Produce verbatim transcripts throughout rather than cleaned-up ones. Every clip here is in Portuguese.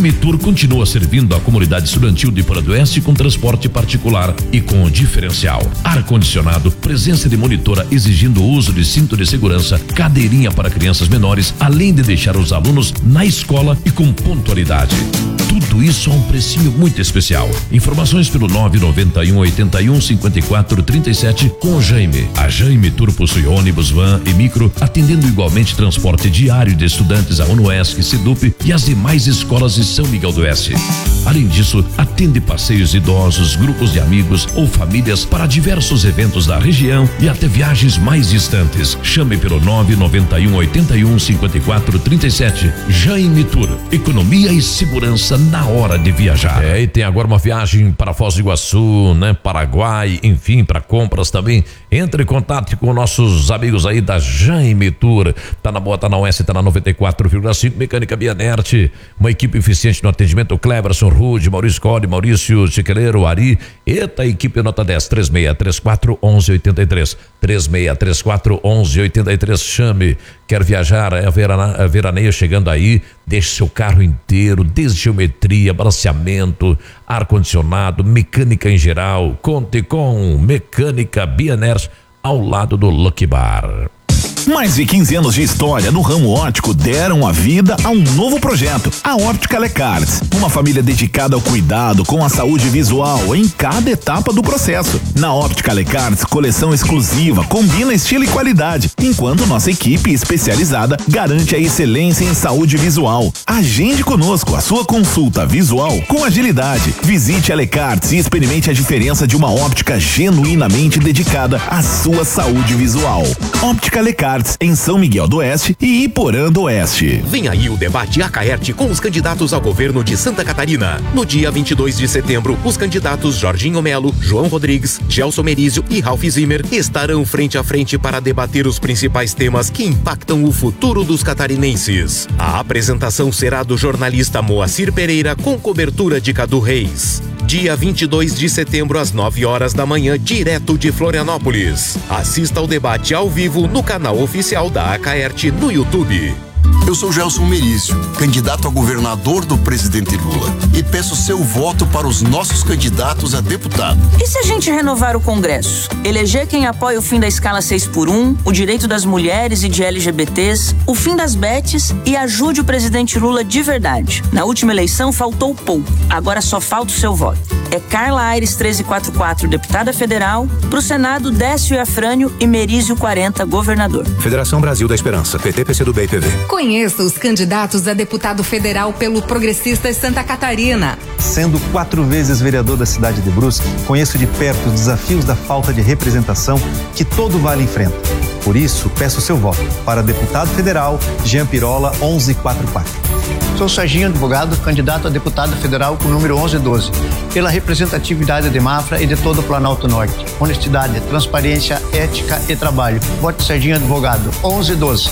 Jaime Tour continua servindo a comunidade estudantil de Porã do Oeste com transporte particular e com diferencial, ar-condicionado, presença de monitora exigindo o uso de cinto de segurança, cadeirinha para crianças menores, além de deixar os alunos na escola e com pontualidade. Tudo isso a um precinho muito especial. Informações pelo nove nove um oito um cinco quatro três sete com o Jaime. A Jaime Tour possui ônibus, van e micro, atendendo igualmente transporte diário de estudantes a UNOESC, SEDUP e as demais escolas de São Miguel do Oeste. Além disso, atende passeios idosos, grupos de amigos ou famílias para diversos eventos da região e até viagens mais distantes. Chame pelo nove nove um oito um cinco quatro três sete. Jaime Tour, economia e segurança na hora de viajar. É, e tem agora uma viagem para Foz do Iguaçu, né? Paraguai, enfim, para compras também. Entre em contato com nossos amigos aí da Jaime Tour. Tá na boa, tá na Oeste, tá na noventa e quatro vírgula cinco. Mecânica Bianert, uma equipe eficiente no atendimento. Cleverson Rude, Maurício Cole, Maurício Chiqueleiro, Ari. Eita, a equipe nota dez, três seis três quatro, onze oitenta e três. três seis três quatro, onze oitenta e três. Chame. Quer viajar? É a, verana, a veraneia chegando aí. Deixe seu carro inteiro, desde geometria, balanceamento, ar-condicionado, mecânica em geral. Conte com Mecânica Bianert ao lado do Lucky Bar. Mais de quinze anos de história no ramo óptico deram a vida a um novo projeto, a Óptica Lecarts. Uma família dedicada ao cuidado com a saúde visual em cada etapa do processo. Na Óptica Lecarts, coleção exclusiva, combina estilo e qualidade, enquanto nossa equipe especializada garante a excelência em saúde visual. Agende conosco a sua consulta visual com agilidade. Visite a Lecarts e experimente a diferença de uma óptica genuinamente dedicada à sua saúde visual. Óptica Lecarts em São Miguel do Oeste e Iporã do Oeste. Vem aí o debate Acaerte com os candidatos ao governo de Santa Catarina. No dia vinte e dois de setembro, os candidatos Jorginho Melo, João Rodrigues, Gelson Merizio e Ralph Zimmer estarão frente a frente para debater os principais temas que impactam o futuro dos catarinenses. A apresentação será do jornalista Moacir Pereira com cobertura de Cadu Reis. Dia vinte e dois de setembro às nove horas da manhã, direto de Florianópolis. Assista ao debate ao vivo no canal oficial da Acaerte no YouTube. Eu sou Gelson Merizio, candidato a governador do presidente Lula, e peço seu voto para os nossos candidatos a deputado. E se a gente renovar o Congresso? Eleger quem apoia o fim da escala seis por um, o direito das mulheres e de L G B Ts, o fim das betes e ajude o presidente Lula de verdade. Na última eleição faltou pouco, agora só falta o seu voto. É Carla Aires treze quarenta e quatro, deputada federal, pro Senado Décio Afrânio e Merizio quarenta, governador. Federação Brasil da Esperança, P T, P C do B e P V. Conheça os candidatos a deputado federal pelo Progressistas Santa Catarina. Sendo quatro vezes vereador da cidade de Brusque, conheço de perto os desafios da falta de representação que todo vale enfrenta. Por isso, peço seu voto para deputado federal Jean Pirola onze quarenta e quatro. Sou Serginho Advogado, candidato a deputado federal com o número onze doze, pela representatividade de Mafra e de todo o Planalto Norte. Honestidade, transparência, ética e trabalho. Vote Serginho Advogado, onze doze.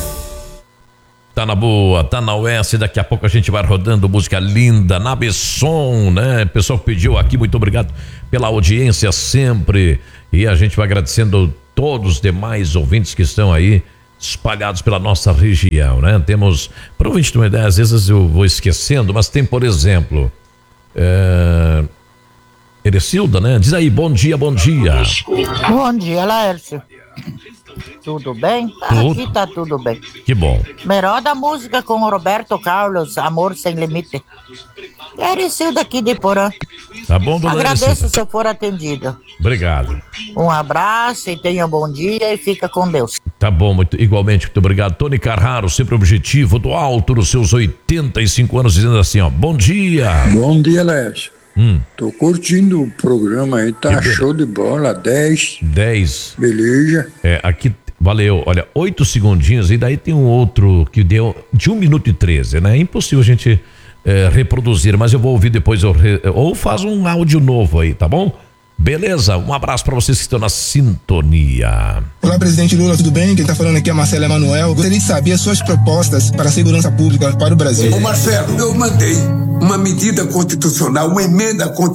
Tá na boa, tá na Oeste, daqui a pouco a gente vai rodando música linda, na Besson, né? Pessoal que pediu aqui, muito obrigado pela audiência sempre, e a gente vai agradecendo todos os demais ouvintes que estão aí espalhados pela nossa região, né? Temos, para o ouvinte ter uma ideia, às vezes eu vou esquecendo, mas tem, por exemplo, é... Erecilda, né? Diz aí, bom dia, bom dia. Bom dia, Laércio. Tudo bem? Tudo. Aqui tá tudo bem. Que bom. Melhor da música com o Roberto Carlos, Amor Sem Limite. Erecilda aqui de Porã. Tá bom, dona Agradeço Erecilda. se eu for atendido. Obrigado. Um abraço e tenha um bom dia e fica com Deus. Tá bom, muito, igualmente, muito obrigado. Tony Carraro, sempre objetivo, do alto dos seus oitenta e cinco anos, dizendo assim, ó, bom dia. Bom dia, Laércio. Hum. Tô curtindo o programa aí, tá Que show de bola, dez. dez. Beleza. É, aqui, valeu, olha, oito segundinhos e daí tem um outro que deu de um minuto e treze, né? É impossível a gente é, reproduzir, mas eu vou ouvir depois, eu re, ou faz um áudio novo aí, tá bom? Beleza, um abraço para vocês que estão na sintonia. Olá, presidente Lula, tudo bem? Quem tá falando aqui é Marcelo Emanuel. Gostaria de saber as suas propostas para a segurança pública para o Brasil. Ô Marcelo, eu mandei uma medida constitucional, uma emenda constitucional